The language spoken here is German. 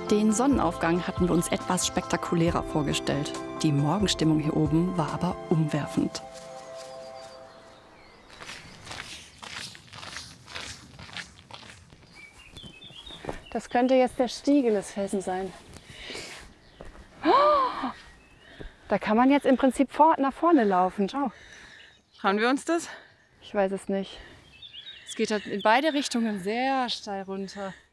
Den Sonnenaufgang hatten wir uns etwas spektakulärer vorgestellt. Die Morgenstimmung hier oben war aber umwerfend. Das könnte jetzt der Stieglesfelsen sein. Oh, da kann man jetzt im Prinzip nach vorne laufen. Schau. Trauen wir uns das? Ich weiß es nicht. Es geht halt in beide Richtungen sehr steil runter.